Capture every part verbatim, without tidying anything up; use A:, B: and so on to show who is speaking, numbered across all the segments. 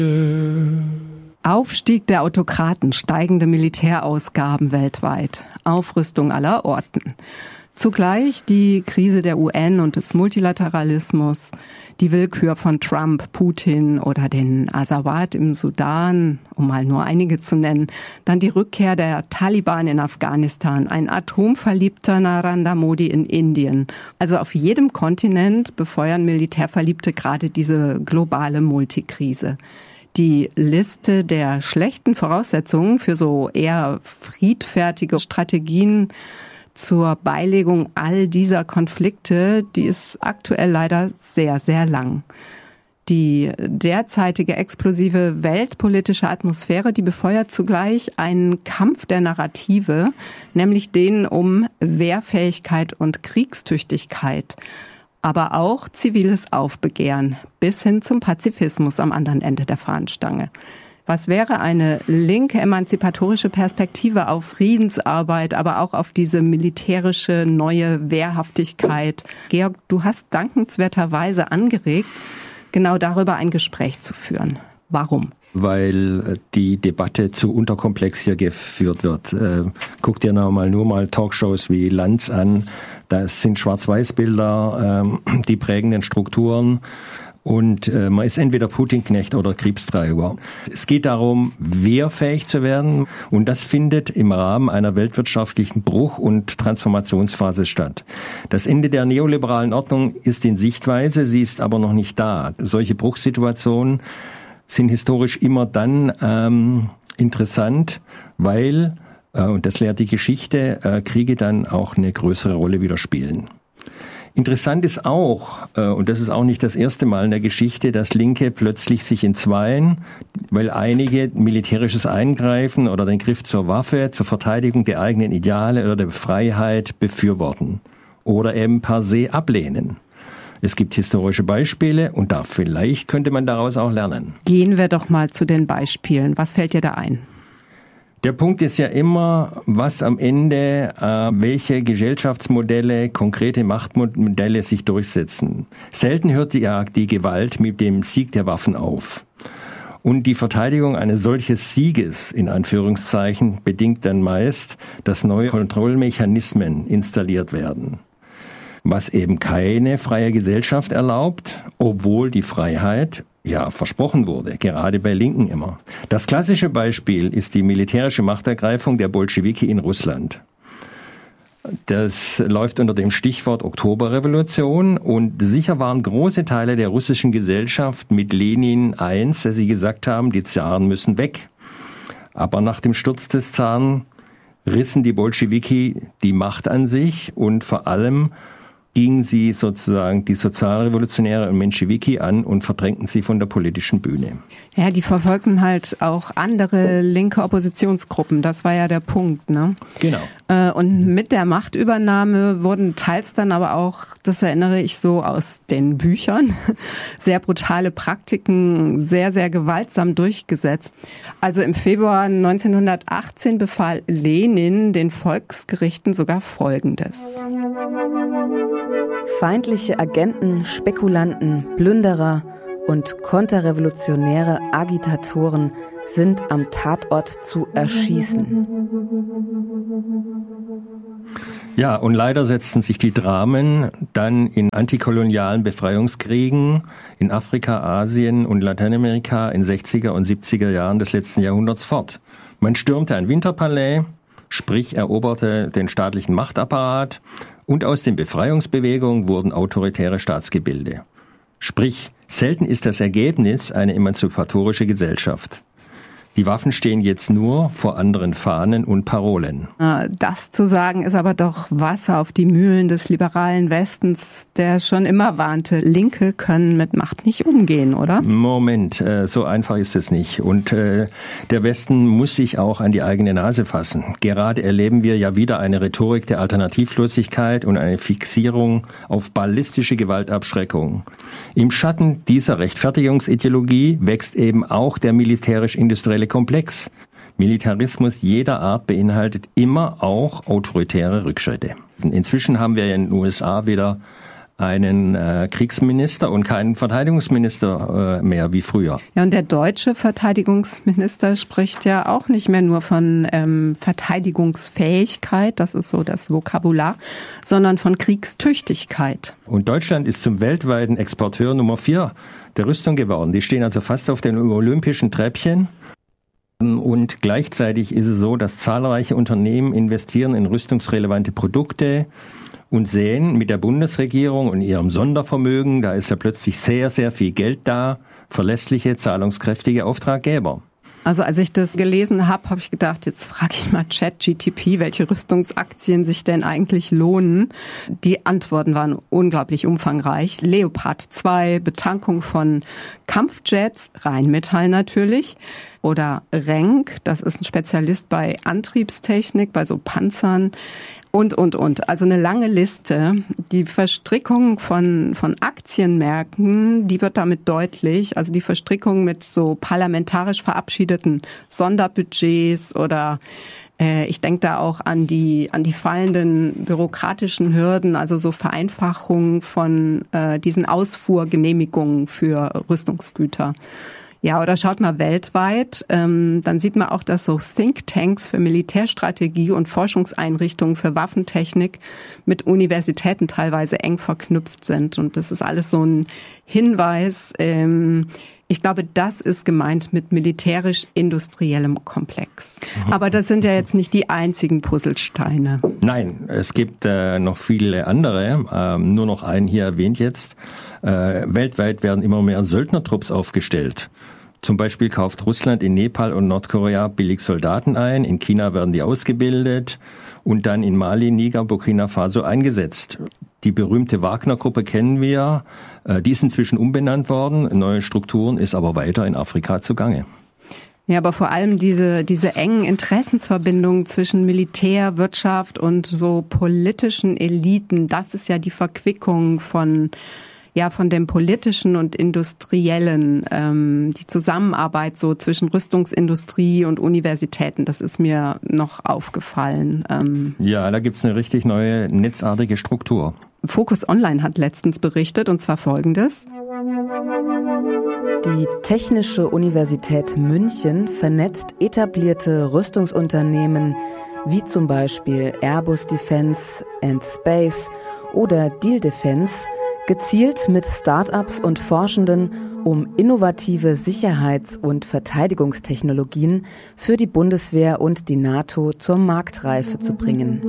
A: Aufstieg der Autokraten, steigende Militärausgaben weltweit, Aufrüstung aller Orten. Zugleich die Krise der U N und des Multilateralismus, die Willkür von Trump, Putin oder den Azawad im Sudan, um mal nur einige zu nennen. Dann die Rückkehr der Taliban in Afghanistan, ein atomverliebter Narendra Modi in Indien. Also auf jedem Kontinent befeuern Militärverliebte gerade diese globale Multikrise. Die Liste der schlechten Voraussetzungen für so eher friedfertige Strategien zur Beilegung all dieser Konflikte, die ist aktuell leider sehr, sehr lang. Die derzeitige explosive weltpolitische Atmosphäre, die befeuert zugleich einen Kampf der Narrative, nämlich den um Wehrfähigkeit und Kriegstüchtigkeit, aber auch ziviles Aufbegehren bis hin zum Pazifismus am anderen Ende der Fahnenstange. Was wäre eine linke emanzipatorische Perspektive auf Friedensarbeit, aber auch auf diese militärische neue Wehrhaftigkeit? Georg, du hast dankenswerterweise angeregt, genau darüber ein Gespräch zu führen. Warum?
B: Weil die Debatte zu unterkomplex hier geführt wird. Äh, guck dir noch mal nur mal Talkshows wie Lanz an. Das sind Schwarz-Weiß-Bilder, äh, die prägenden Strukturen. Und äh, man ist entweder Putin-Knecht oder Kriegstreiber. Es geht darum, wehrfähig zu werden. Und das findet im Rahmen einer weltwirtschaftlichen Bruch- und Transformationsphase statt. Das Ende der neoliberalen Ordnung ist in Sichtweise, sie ist aber noch nicht da. Solche Bruchsituationen sind historisch immer dann ähm, interessant, weil, äh, und das lehrt die Geschichte, äh, Kriege dann auch eine größere Rolle wieder spielen. Interessant ist auch, äh, und das ist auch nicht das erste Mal in der Geschichte, dass Linke plötzlich sich entzweien, weil einige militärisches Eingreifen oder den Griff zur Waffe zur Verteidigung der eigenen Ideale oder der Freiheit befürworten oder eben per se ablehnen. Es gibt historische Beispiele und da vielleicht könnte man daraus auch lernen.
A: Gehen wir doch mal zu den Beispielen. Was fällt dir da ein?
B: Der Punkt ist ja immer, was am Ende, äh, welche Gesellschaftsmodelle, konkrete Machtmodelle sich durchsetzen. Selten hört die, ja, die Gewalt mit dem Sieg der Waffen auf. Und die Verteidigung eines solchen Sieges, in Anführungszeichen, bedingt dann meist, dass neue Kontrollmechanismen installiert werden. Was eben keine freie Gesellschaft erlaubt, obwohl die Freiheit ja versprochen wurde, gerade bei Linken immer. Das klassische Beispiel ist die militärische Machtergreifung der Bolschewiki in Russland. Das läuft unter dem Stichwort Oktoberrevolution und sicher waren große Teile der russischen Gesellschaft mit Lenin eins, dass sie gesagt haben, die Zaren müssen weg. Aber nach dem Sturz des Zaren rissen die Bolschewiki die Macht an sich und vor allem gingen sie sozusagen die Sozialrevolutionäre und Menschewiki an und verdrängten sie von der politischen Bühne.
A: Ja, die verfolgten halt auch andere linke Oppositionsgruppen. Das war ja der Punkt, ne?
B: Genau.
A: Und mit der Machtübernahme wurden teils dann aber auch, das erinnere ich so aus den Büchern, sehr brutale Praktiken sehr, sehr gewaltsam durchgesetzt. Also im Februar neunzehnhundertachtzehn befahl Lenin den Volksgerichten sogar Folgendes.
C: Feindliche Agenten, Spekulanten, Plünderer und konterrevolutionäre Agitatoren sind am Tatort zu erschießen.
B: Ja, und leider setzten sich die Dramen dann in antikolonialen Befreiungskriegen in Afrika, Asien und Lateinamerika in sechziger und siebziger Jahren des letzten Jahrhunderts fort. Man stürmte ein Winterpalais, sprich eroberte den staatlichen Machtapparat, und aus den Befreiungsbewegungen wurden autoritäre Staatsgebilde. Sprich, selten ist das Ergebnis eine emanzipatorische Gesellschaft. Die Waffen stehen jetzt nur vor anderen Fahnen und Parolen.
A: Das zu sagen ist aber doch Wasser auf die Mühlen des liberalen Westens, der schon immer warnte, Linke können mit Macht nicht umgehen, oder?
B: Moment, so einfach ist es nicht. Und der Westen muss sich auch an die eigene Nase fassen. Gerade erleben wir ja wieder eine Rhetorik der Alternativlosigkeit und eine Fixierung auf ballistische Gewaltabschreckung. Im Schatten dieser Rechtfertigungsideologie wächst eben auch der militärisch-industrielle Komplex. Militarismus jeder Art beinhaltet immer auch autoritäre Rückschritte. Inzwischen haben wir in den U S A wieder einen äh, Kriegsminister und keinen Verteidigungsminister äh, mehr wie früher.
A: Ja, und der deutsche Verteidigungsminister spricht ja auch nicht mehr nur von ähm, Verteidigungsfähigkeit, das ist so das Vokabular, sondern von Kriegstüchtigkeit.
B: Und Deutschland ist zum weltweiten Exporteur Nummer vier der Rüstung geworden. Die stehen also fast auf den olympischen Treppchen. Und gleichzeitig ist es so, dass zahlreiche Unternehmen investieren in rüstungsrelevante Produkte und sehen mit der Bundesregierung und ihrem Sondervermögen, da ist ja plötzlich sehr, sehr viel Geld da, verlässliche, zahlungskräftige Auftraggeber.
A: Also als ich das gelesen habe, habe ich gedacht, jetzt frage ich mal ChatGPT, welche Rüstungsaktien sich denn eigentlich lohnen. Die Antworten waren unglaublich umfangreich. Leopard zwei, Betankung von Kampfjets, Rheinmetall natürlich. Oder Renk, das ist ein Spezialist bei Antriebstechnik, bei so Panzern. Und, und, und. Also eine lange Liste. Die Verstrickung von, von Aktienmärkten, die wird damit deutlich. Also die Verstrickung mit so parlamentarisch verabschiedeten Sonderbudgets oder äh, ich denke da auch an die, an die fallenden bürokratischen Hürden, also so Vereinfachung von äh, diesen Ausfuhrgenehmigungen für Rüstungsgüter. Ja, oder schaut mal weltweit, ähm, dann sieht man auch, dass so Thinktanks für Militärstrategie und Forschungseinrichtungen für Waffentechnik mit Universitäten teilweise eng verknüpft sind. Und das ist alles so ein Hinweis. Ähm, ich glaube, das ist gemeint mit militärisch-industriellem Komplex. Aber das sind ja jetzt nicht die einzigen Puzzlesteine.
B: Nein, es gibt äh, noch viele andere, ähm, nur noch einen hier erwähnt jetzt. Äh, weltweit werden immer mehr Söldnertrupps aufgestellt. Zum Beispiel kauft Russland in Nepal und Nordkorea billig Soldaten ein. In China werden die ausgebildet und dann in Mali, Niger, Burkina Faso eingesetzt. Die berühmte Wagner-Gruppe kennen wir. Die ist inzwischen umbenannt worden. Neue Strukturen ist aber weiter in Afrika zugange.
A: Ja, aber vor allem diese, diese engen Interessensverbindungen zwischen Militär, Wirtschaft und so politischen Eliten, das ist ja die Verquickung von ja von dem Politischen und Industriellen, ähm, die Zusammenarbeit so zwischen Rüstungsindustrie und Universitäten, das ist mir noch aufgefallen. Ähm,
B: ja, da gibt's eine richtig neue netzartige Struktur.
A: Focus Online hat letztens berichtet, und zwar Folgendes.
C: Die Technische Universität München vernetzt etablierte Rüstungsunternehmen wie zum Beispiel Airbus Defence and Space oder Diehl Defence gezielt mit Start-ups und Forschenden, um innovative Sicherheits- und Verteidigungstechnologien für die Bundeswehr und die NATO zur Marktreife zu bringen.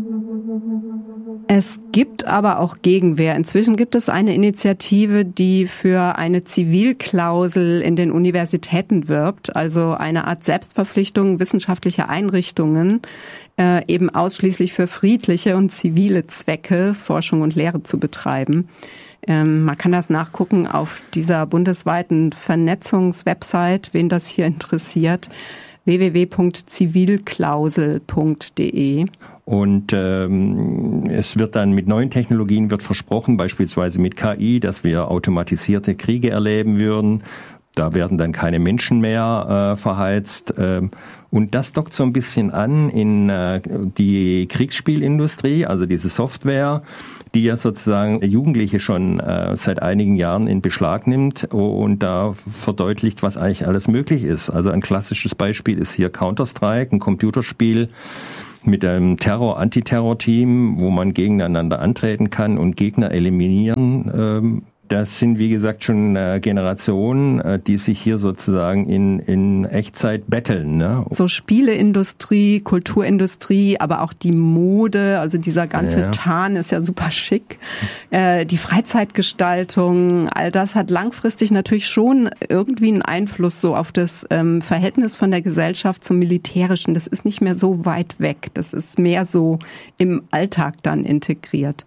A: Es gibt aber auch Gegenwehr. Inzwischen gibt es eine Initiative, die für eine Zivilklausel in den Universitäten wirbt, also eine Art Selbstverpflichtung wissenschaftlicher Einrichtungen, äh, eben ausschließlich für friedliche und zivile Zwecke Forschung und Lehre zu betreiben. Ähm, man kann das nachgucken auf dieser bundesweiten Vernetzungswebsite, wen das hier interessiert, w w w punkt zivilklausel punkt d e.
B: Und ähm, es wird dann mit neuen Technologien wird versprochen, beispielsweise mit K I, dass wir automatisierte Kriege erleben würden. Da werden dann keine Menschen mehr äh, verheizt. Ähm, und das dockt so ein bisschen an in äh, die Kriegsspielindustrie, also diese Software, die ja sozusagen Jugendliche schon äh, seit einigen Jahren in Beschlag nimmt und da verdeutlicht, was eigentlich alles möglich ist. Also ein klassisches Beispiel ist hier Counter-Strike, ein Computerspiel mit einem Terror-Antiterror-Team, wo man gegeneinander antreten kann und Gegner eliminieren. Ähm, Das sind, wie gesagt, schon äh, Generationen, äh, die sich hier sozusagen in, in Echtzeit betteln. Ne?
A: So Spieleindustrie, Kulturindustrie, aber auch die Mode, also dieser ganze ja. Tarn ist ja super schick. Äh, die Freizeitgestaltung, all das hat langfristig natürlich schon irgendwie einen Einfluss so auf das ähm, Verhältnis von der Gesellschaft zum Militärischen. Das ist nicht mehr so weit weg. Das ist mehr so im Alltag dann integriert.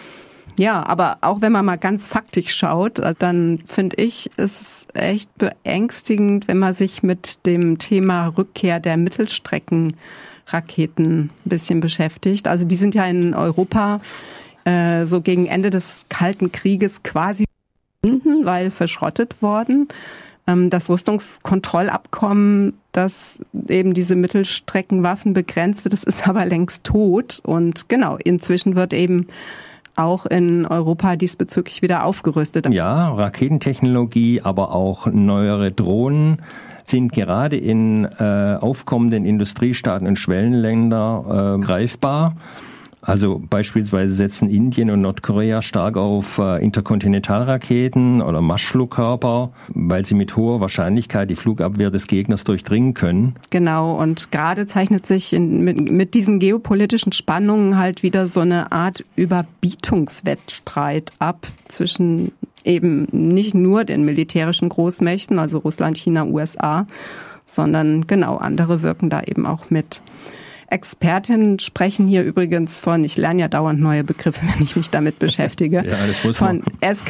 A: Ja, aber auch wenn man mal ganz faktisch schaut, dann finde ich, ist es echt beängstigend, wenn man sich mit dem Thema Rückkehr der Mittelstreckenraketen ein bisschen beschäftigt. Also die sind ja in Europa äh, so gegen Ende des Kalten Krieges quasi verschwunden, weil verschrottet worden. Ähm, das Rüstungskontrollabkommen, das eben diese Mittelstreckenwaffen begrenzte, das ist aber längst tot. Und genau, inzwischen wird eben auch in Europa diesbezüglich wieder aufgerüstet.
B: Ja, Raketentechnologie, aber auch neuere Drohnen sind gerade in äh, aufkommenden Industriestaaten und Schwellenländern äh, greifbar. Also beispielsweise setzen Indien und Nordkorea stark auf äh, Interkontinentalraketen oder Marschflugkörper, weil sie mit hoher Wahrscheinlichkeit die Flugabwehr des Gegners durchdringen können.
A: Genau, und gerade zeichnet sich in, mit, mit diesen geopolitischen Spannungen halt wieder so eine Art Überbietungswettstreit ab zwischen eben nicht nur den militärischen Großmächten, also Russland, China, U S A, sondern genau, andere wirken da eben auch mit. Expertinnen sprechen hier übrigens von, ich lerne ja dauernd neue Begriffe, wenn ich mich damit beschäftige,
B: ja, das muss
A: von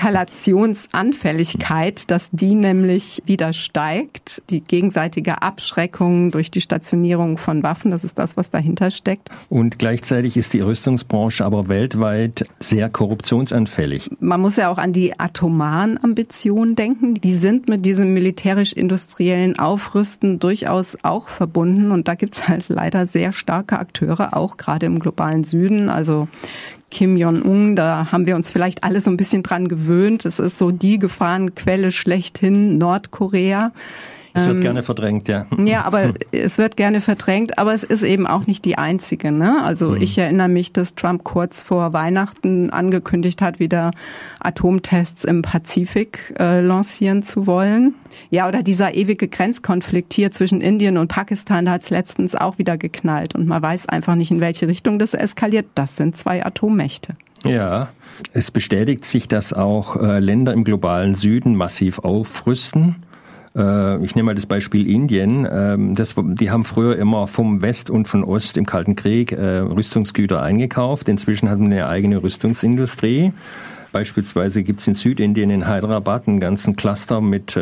A: Eskalationsanfälligkeit, dass die nämlich wieder steigt. Die gegenseitige Abschreckung durch die Stationierung von Waffen, das ist das, was dahinter steckt.
B: Und gleichzeitig ist die Rüstungsbranche aber weltweit sehr korruptionsanfällig.
A: Man muss ja auch an die atomaren Ambitionen denken. Die sind mit diesem militärisch-industriellen Aufrüsten durchaus auch verbunden. Und da gibt es halt leider sehr starke Akteure, auch gerade im globalen Süden, also Kim Jong-un, da haben wir uns vielleicht alle so ein bisschen dran gewöhnt. Es ist so die Gefahrenquelle schlechthin, Nordkorea.
B: Es wird ähm, gerne verdrängt, ja.
A: Ja, aber es wird gerne verdrängt, aber es ist eben auch nicht die einzige, ne? Also mhm. ich erinnere mich, dass Trump kurz vor Weihnachten angekündigt hat, wieder Atomtests im Pazifik äh, lancieren zu wollen. Ja, oder dieser ewige Grenzkonflikt hier zwischen Indien und Pakistan, da hat es letztens auch wieder geknallt und man weiß einfach nicht, in welche Richtung das eskaliert. Das sind zwei Atommächte.
B: Ja, es bestätigt sich, dass auch äh, Länder im globalen Süden massiv aufrüsten. Ich nehme mal das Beispiel Indien. Das, die haben früher immer vom West und von Ost im Kalten Krieg Rüstungsgüter eingekauft. Inzwischen haben wir eine eigene Rüstungsindustrie. Beispielsweise gibt es in Südindien, in Hyderabad, einen ganzen Cluster mit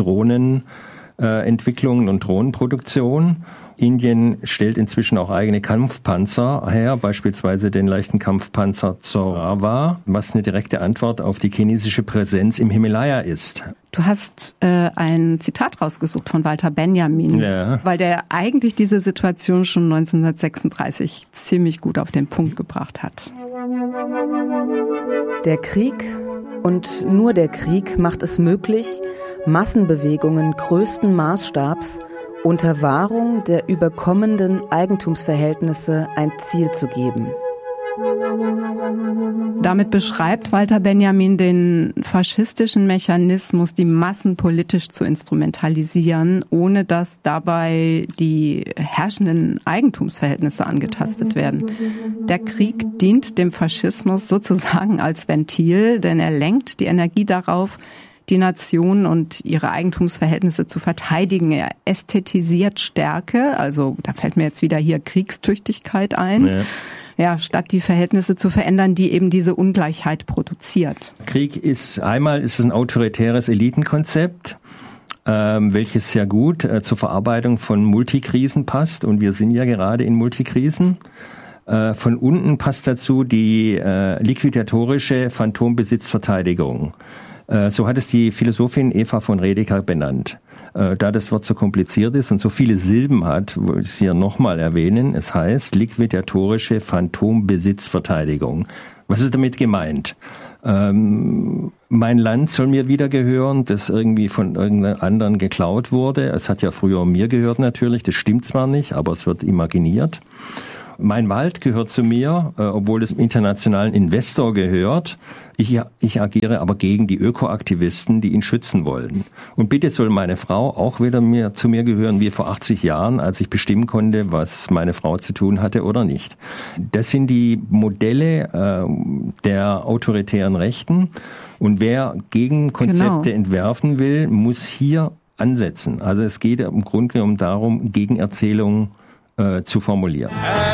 B: Drohnenentwicklungen und Drohnenproduktion. Indien stellt inzwischen auch eigene Kampfpanzer her, beispielsweise den leichten Kampfpanzer Zorawa, was eine direkte Antwort auf die chinesische Präsenz im Himalaya ist.
A: Du hast äh, ein Zitat rausgesucht von Walter Benjamin, ja. Weil der eigentlich diese Situation schon neunzehnhundertsechsunddreißig ziemlich gut auf den Punkt gebracht hat.
C: Der Krieg und nur der Krieg macht es möglich, Massenbewegungen größten Maßstabs unter Wahrung der überkommenden Eigentumsverhältnisse ein Ziel zu geben.
A: Damit beschreibt Walter Benjamin den faschistischen Mechanismus, die Massen politisch zu instrumentalisieren, ohne dass dabei die herrschenden Eigentumsverhältnisse angetastet werden. Der Krieg dient dem Faschismus sozusagen als Ventil, denn er lenkt die Energie darauf, die Nation und ihre Eigentumsverhältnisse zu verteidigen. Er ästhetisiert Stärke, also da fällt mir jetzt wieder hier Kriegstüchtigkeit ein. Ja. Ja, statt die Verhältnisse zu verändern, die eben diese Ungleichheit produziert.
B: Krieg ist, einmal ist es ein autoritäres Elitenkonzept, ähm, welches sehr gut äh, zur Verarbeitung von Multikrisen passt. Und wir sind ja gerade in Multikrisen. Äh, von unten passt dazu die äh, liquidatorische Phantombesitzverteidigung. Äh, so hat es die Philosophin Eva von Redeker benannt. Da das Wort so kompliziert ist und so viele Silben hat, wollte ich es hier nochmal erwähnen. Es heißt liquidatorische Phantombesitzverteidigung. Was ist damit gemeint? Ähm, mein Land soll mir wieder gehören, das irgendwie von irgendeinem anderen geklaut wurde. Es hat ja früher mir gehört natürlich, das stimmt zwar nicht, aber es wird imaginiert. Mein Wald gehört zu mir, äh, obwohl es einem internationalen Investor gehört. Ich, ich agiere aber gegen die Ökoaktivisten, die ihn schützen wollen. Und bitte soll meine Frau auch wieder mir, zu mir gehören wie vor achtzig Jahren, als ich bestimmen konnte, was meine Frau zu tun hatte oder nicht. Das sind die Modelle äh, der autoritären Rechten. Und wer Gegenkonzepte genau. entwerfen will, muss hier ansetzen. Also es geht im Grunde genommen darum, Gegenerzählungen äh, zu formulieren.